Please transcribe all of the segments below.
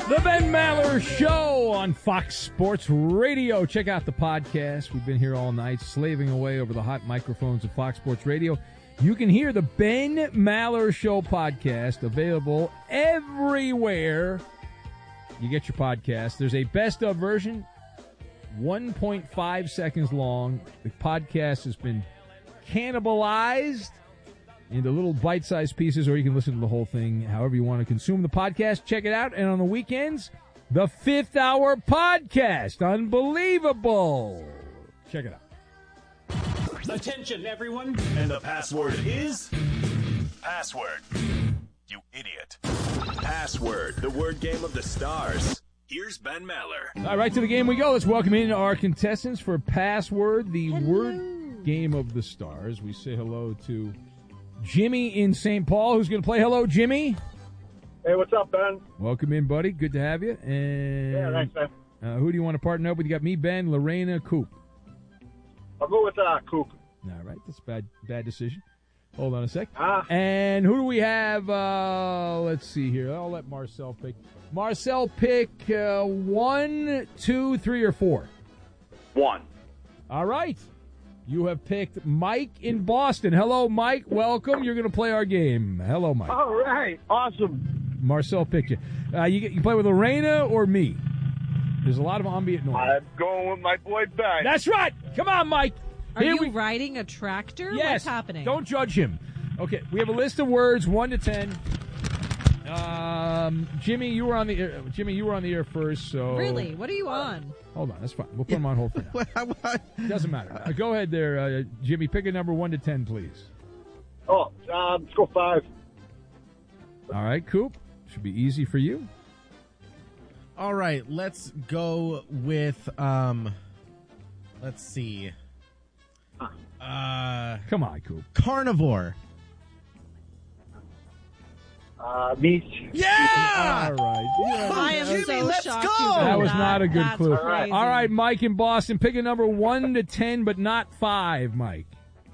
The Ben Maller Show on Fox Sports Radio. Check out the podcast. We've been here all night slaving away over the hot microphones of Fox Sports Radio. You can hear the Ben Maller Show podcast available everywhere you get your podcast. There's a best of version, 1.5 seconds long. The podcast has been cannibalized into little bite-sized pieces, or you can listen to the whole thing however you want to consume the podcast. Check it out. And on the weekends, the 5th Hour Podcast. Unbelievable. Check it out. Attention, everyone. And the password is... Password. You idiot. Password, the word game of the stars. Here's Ben Maller. All right, to the game we go. Let's welcome in our contestants for Password, the word game of the stars. We say hello to Jimmy in St. Paul, who's going to play. Hello, Jimmy. Hey, what's up, Ben? Welcome in, buddy. Good to have you. And yeah, thanks, Ben. Who do you want to partner up with? You got me, Ben, Lorena, Coop. I'll go with Coop. All right, that's a bad decision. Hold on a sec. And who do we have? Let's see here. I'll let Marcel pick. Marcel, pick 1, 2, 3, or 4. 1. All right. You have picked Mike in Boston. Hello, Mike. Welcome. You're going to play our game. Hello, Mike. All right. Awesome. Marcel picked you. You play with Lorena or me? There's a lot of ambient noise. I'm going with my boy Ben. That's right. Come on, Mike. Are you riding a tractor? Yes. What's happening? Don't judge him. Okay, we have a list of words, 1 to 10. Jimmy, you were on the air. First. So really, what are you on? Hold on, that's fine. We'll put him on hold for now. Doesn't matter. Go ahead there, Jimmy. Pick a number 1 to 10, please. Let's go 5. All right, Coop. Should be easy for you. All right, let's go with let's see. Come on, Coop. Carnivore. Meat. Yeah! All right. I am Jimmy, so let's shocked. go! You got That was not a good That's clue. crazy. All right, Mike in Boston. Pick a number 1 to 10, but not 5, Mike.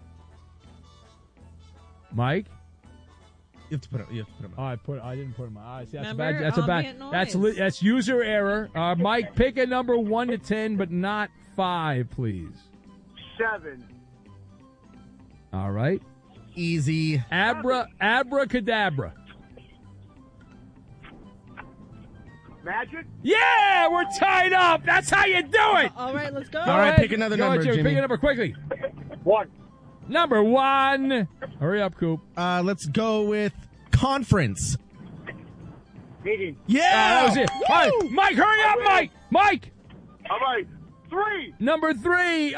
Mike? You have to put him Oh, I didn't put him on. See, Remember, that's a bad. noise. That's user error. Mike, pick a number 1 to 10, but not 5, please. 7. All right. Easy. Abracadabra. Magic? Yeah, we're tied up. That's how you do it. All right, let's go. All right, pick another Go number, ahead, Jimmy. Pick a number quickly. 1. Number 1. Hurry up, Coop. Let's go with conference. Meeting. Yeah! That was it. All right, Mike, hurry up, Mike. Mike. All right. 3. Number 3.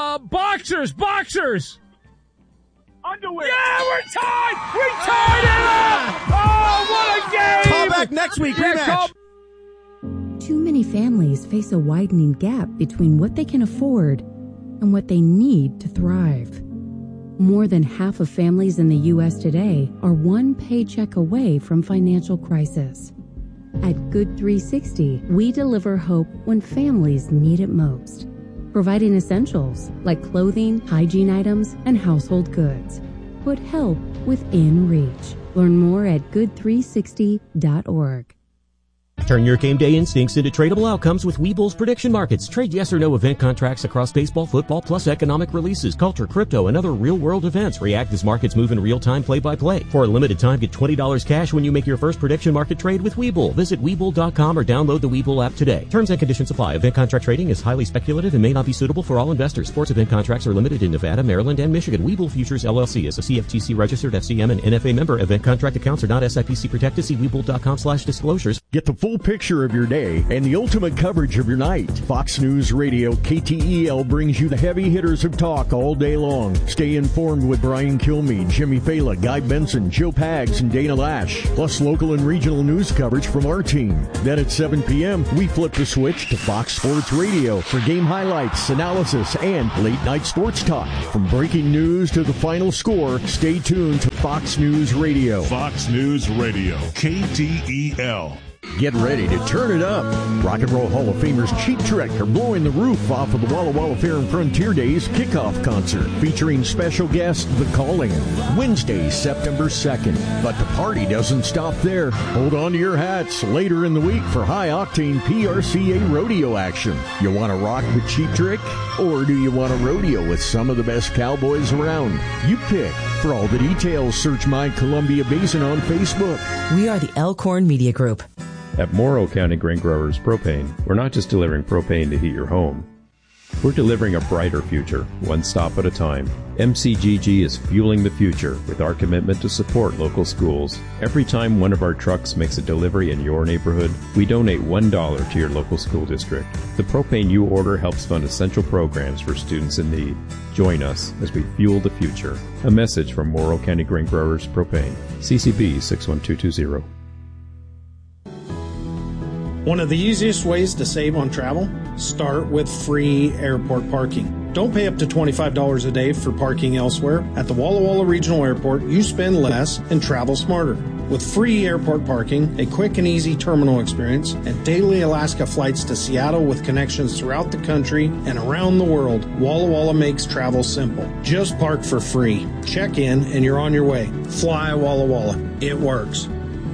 Boxers. Underwear. Yeah, we're tied. We tied it up. Oh, what a game. Call back next week. Rematch. Too many families face a widening gap between what they can afford and what they need to thrive. More than half of families in the U.S. today are one paycheck away from financial crisis. At Good 360, we deliver hope when families need it most, providing essentials like clothing, hygiene items, and household goods. Put help within reach. Learn more at good360.org. Turn your game day instincts into tradable outcomes with Webull's prediction markets. Trade yes or no event contracts across baseball, football, plus economic releases, culture, crypto, and other real-world events. React as markets move in real-time, play-by-play. For a limited time, get $20 cash when you make your first prediction market trade with Webull. Visit Webull.com or download the Webull app today. Terms and conditions apply. Event contract trading is highly speculative and may not be suitable for all investors. Sports event contracts are limited in Nevada, Maryland, and Michigan. Webull Futures LLC is a CFTC-registered FCM and NFA member. Event contract accounts are not SIPC protected. See Webull.com/disclosures. Get the full picture of your day and the ultimate coverage of your night. Fox News Radio KTEL brings you the heavy hitters of talk all day long. Stay informed with Brian Kilmeade, Jimmy Fala, Guy Benson, Joe Pags, and Dana Lash. Plus local and regional news coverage from our team. Then at 7 p.m., we flip the switch to Fox Sports Radio for game highlights, analysis, and late-night sports talk. From breaking news to the final score, stay tuned to Fox News Radio. Fox News Radio, KTEL. Get ready to turn it up. Rock and Roll Hall of Famers Cheap Trick are blowing the roof off of the Walla Walla Fair and Frontier Days kickoff concert featuring special guest The Calling, Wednesday, September 2nd. But the party doesn't stop there. Hold on to your hats later in the week for high-octane PRCA rodeo action. You want to rock with Cheap Trick? Or do you want to rodeo with some of the best cowboys around? You pick. For all the details, search My Columbia Basin on Facebook. We are the Elkhorn Media Group. At Morrow County Grain Growers Propane, we're not just delivering propane to heat your home. We're delivering a brighter future, one stop at a time. MCGG is fueling the future with our commitment to support local schools. Every time one of our trucks makes a delivery in your neighborhood, we donate $1 to your local school district. The propane you order helps fund essential programs for students in need. Join us as we fuel the future. A message from Morrow County Grain Growers Propane. CCB 61220. One of the easiest ways to save on travel? Start with free airport parking. Don't pay up to $25 a day for parking elsewhere. At the Walla Walla Regional Airport, you spend less and travel smarter. With free airport parking, a quick and easy terminal experience, and daily Alaska flights to Seattle with connections throughout the country and around the world, Walla Walla makes travel simple. Just park for free. Check in and you're on your way. Fly Walla Walla. It works.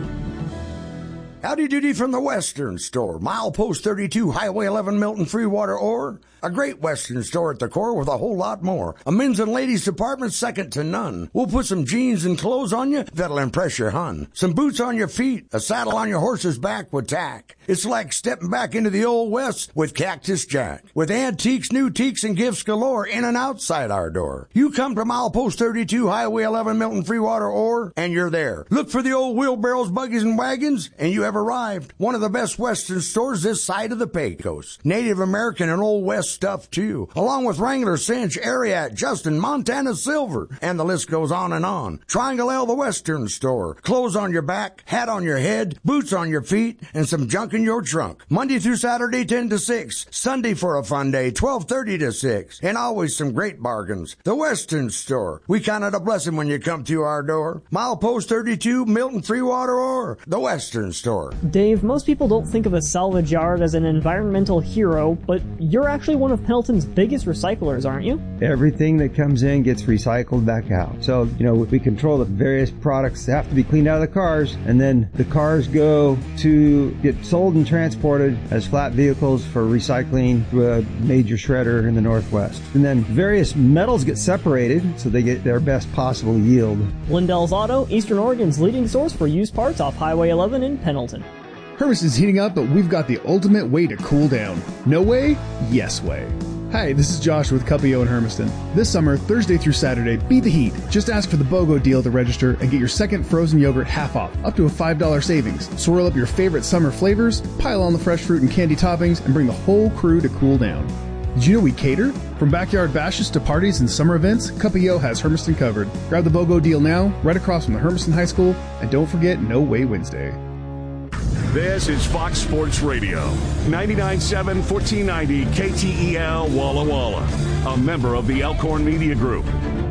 Howdy doody from the Western Store. Milepost 32, Highway 11, Milton, Freewater, Ore. A great Western store at the core with a whole lot more. A men's and ladies department second to none. We'll put some jeans and clothes on you that'll impress your hun. Some boots on your feet, a saddle on your horse's back with tack. It's like stepping back into the Old West with Cactus Jack. With antiques, new teaks, and gifts galore in and outside our door. You come to Milepost 32, Highway 11, Milton, Freewater, Ore, and you're there. Look for the old wheelbarrows, buggies, and wagons, and you have arrived. One of the best Western stores this side of the Pecos. Native American and Old West stuff, too. Along with Wrangler, Cinch, Ariat, Justin, Montana Silver, and the list goes on and on. Triangle L, the Western Store. Clothes on your back, hat on your head, boots on your feet, and some junk in your trunk. Monday through Saturday, 10 to 6. Sunday for a fun day, 12:30 to 6. And always some great bargains. The Western Store. We count it a blessing when you come to our door. Milepost 32, Milton, Freewater, or the Western Store. Dave, most people don't think of a salvage yard as an environmental hero, but you're actually one of Pendleton's biggest recyclers, aren't you? Everything that comes in gets recycled back out. So, we control the various products that have to be cleaned out of the cars, and then the cars go to get sold and transported as flat vehicles for recycling through a major shredder in the Northwest. And then various metals get separated so they get their best possible yield. Lindell's Auto, Eastern Oregon's leading source for used parts off Highway 11 in Pendleton. Hermiston's heating up, but we've got the ultimate way to cool down. No way? Yes way. Hi, this is Josh with Cupio in Hermiston. This summer, Thursday through Saturday, beat the heat. Just ask for the BOGO deal to register and get your second frozen yogurt half off, up to a $5 savings. Swirl up your favorite summer flavors, pile on the fresh fruit and candy toppings, and bring the whole crew to cool down. Did you know we cater? From backyard bashes to parties and summer events, Cupio has Hermiston covered. Grab the BOGO deal now, right across from the Hermiston High School, and don't forget No Way Wednesday. This is Fox Sports Radio, 99.7, 1490 KTEL Walla Walla, a member of the Elkhorn Media Group.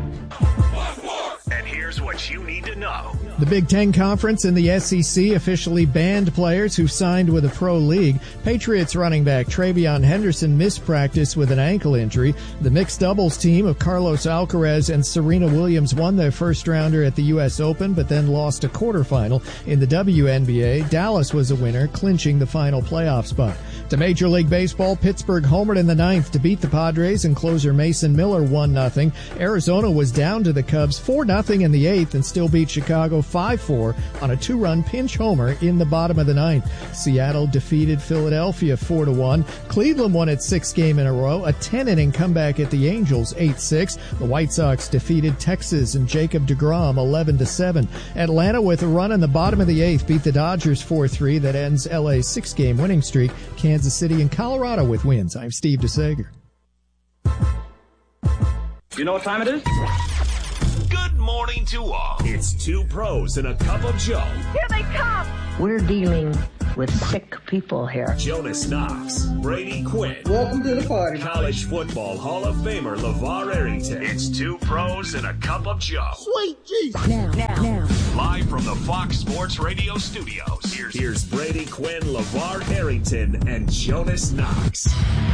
And here's what you need to know. The Big Ten Conference and the SEC officially banned players who signed with a pro league. Patriots running back TreVeyon Henderson missed practice with an ankle injury. The mixed doubles team of Carlos Alcaraz and Serena Williams won their first rounder at the U.S. Open, but then lost a quarterfinal. In the WNBA, Dallas was a winner, clinching the final playoff spot. To Major League Baseball, Pittsburgh homered in the ninth to beat the Padres, and closer Mason Miller 1-0. Arizona was down to the Cubs 4-0 in the eighth and still beat Chicago 5-4 on a two-run pinch homer in the bottom of the ninth. Seattle defeated Philadelphia 4-1. Cleveland won its sixth game in a row, a 10-inning comeback at the Angels 8-6. The White Sox defeated Texas and Jacob deGrom 11-7. Atlanta, with a run in the bottom of the eighth, beat the Dodgers 4-3. That ends LA's six-game winning streak. Kansas City and Colorado with wins. I'm Steve DeSager. You know what time it is? Good morning to all. It's two pros and a cup of Joe. Here they come. We're dealing with sick people here. Jonas Knox, Brady Quinn. Welcome to the party. College Football Hall of Famer LeVar Arrington. It's two pros and a cup of Joe. Sweet Jesus. Now. Live from the Fox Sports Radio studios, here's Brady Quinn, LeVar Arrington, and Jonas Knox.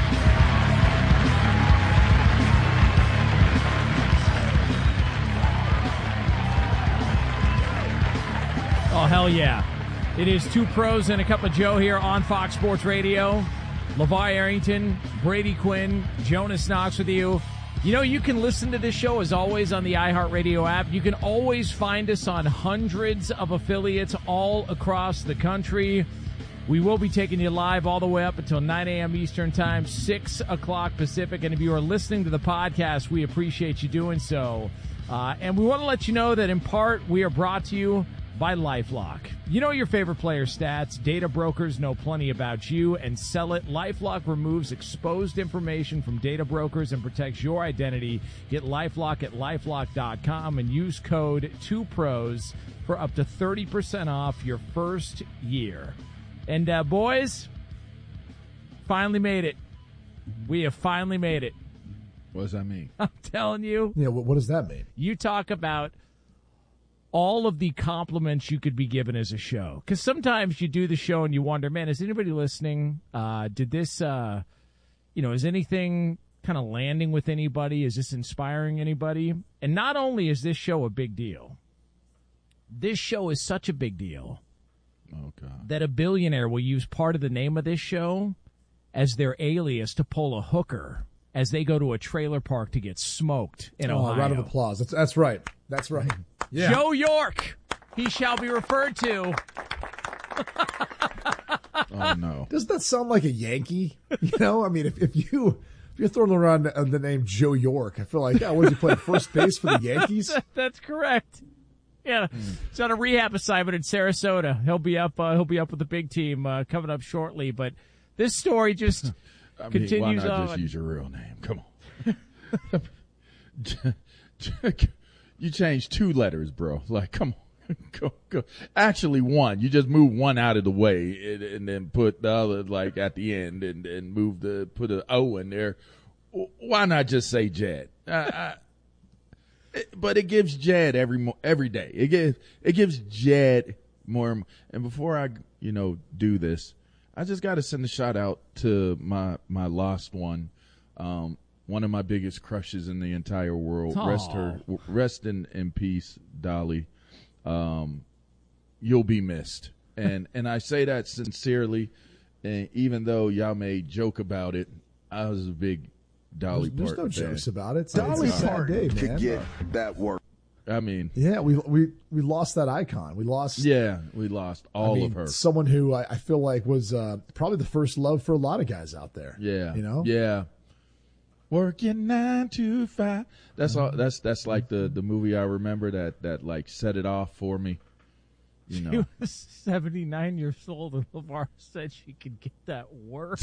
Oh, hell yeah. It is two pros and a cup of Joe here on Fox Sports Radio. LeVar Arrington, Brady Quinn, Jonas Knox with you. You know, you can listen to this show, as always, on the iHeartRadio app. You can always find us on hundreds of affiliates all across the country. We will be taking you live all the way up until 9 a.m. Eastern Time, 6 o'clock Pacific. And if you are listening to the podcast, we appreciate you doing so. And we want to let you know that, in part, we are brought to you by LifeLock. You know your favorite player stats. Data brokers know plenty about you and sell it. LifeLock removes exposed information from data brokers and protects your identity. Get LifeLock at LifeLock.com and use code 2pros for up to 30% off your first year. And boys, finally made it. We have finally made it. What does that mean? I'm telling you. Yeah, what does that mean? You talk about all of the compliments you could be given as a show. Because sometimes you do the show and you wonder, man, is anybody listening? Did this, is anything kind of landing with anybody? Is this inspiring anybody? And not only is this show a big deal, this show is such a big deal that a billionaire will use part of the name of this show as their alias to pull a hooker as they go to a trailer park to get smoked in Ohio. A round of applause. That's right. That's right. Yeah. Joe York, he shall be referred to. Oh, no. Doesn't that sound like a Yankee? You know, I mean, if you're throwing around the name Joe York, I feel like, what is he playing first base for the Yankees? That's correct. Yeah, He's on a rehab assignment in Sarasota. He'll be up with the big team coming up shortly. But this story just continues why not on. Just use your real name? Come on. You changed 2 letters, bro. Like, come on. Go. Actually, 1. You just move 1 out of the way and then put the other, like, at the end and put an O in there. Why not just say Jed? But it gives Jed every day. It gives Jed more. And before I, do this, I just got to send a shout out to my lost one. One of my biggest crushes in the entire world. Aww. Rest in peace, Dolly. You'll be missed. And I say that sincerely. And even though y'all may joke about it, I was a big Dolly Parton fan. There's no jokes about it. Dolly it's a sad day, man. could get that work. I mean, yeah, we lost that icon. We lost all of her. Someone who I feel like was probably the first love for a lot of guys out there. Yeah, Yeah. Working 9 to 5. That's all. That's like the movie I remember that like set it off for me. She was 79 years old, and LeVar said she could get that work.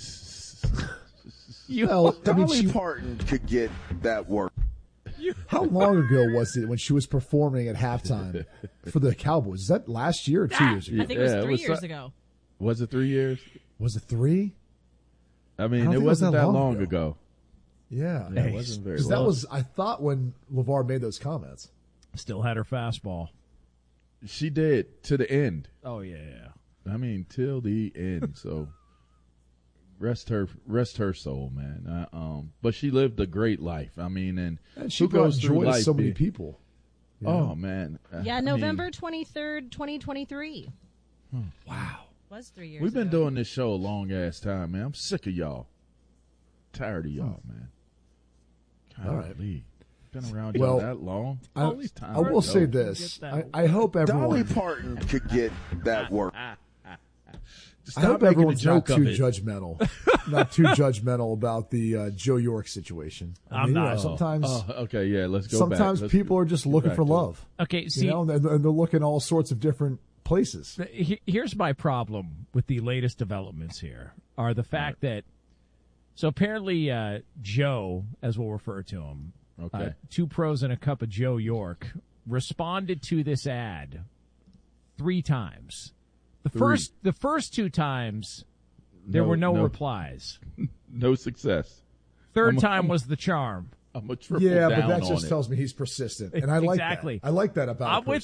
Dolly Parton could get that work. How long ago was it when she was performing at halftime for the Cowboys? Is that last year or 2 years ago? I think it was 3 years ago. Was it 3 years? Was it 3? I mean, it wasn't that long ago. Yeah. It wasn't very long. That was, I thought, when LeVar made those comments. Still had her fastball. She did, to the end. Oh, yeah. I mean, till the end. So rest her soul, man. But she lived a great life. I mean, and she goes through life to so many people. Oh, man. Yeah, November 23rd, 2023. Wow. Was 3 years We've been ago. doing this show a long ass time, man. I'm sick of y'all. Tired of y'all, man. All right. Been around y'all that long. I will say this. I hope everyone. Dolly Parton could get that work. I hope everyone's not too judgmental. Not too judgmental about the Joe York situation. I'm not. Sometimes. Okay, yeah, let's go sometimes back. people are just looking for love. Okay, see. And they're looking all sorts of different places. Here's my problem with the latest developments here are the fact that, so apparently Joe, as we'll refer to him, two pros and a cup of Joe York, responded to this ad 3 times. The first two times, there were no replies. No success. Third time was the charm. I'm a triple Yeah, down but that on just it. tells me he's persistent, and I like Exactly. that. I like that about. I'm with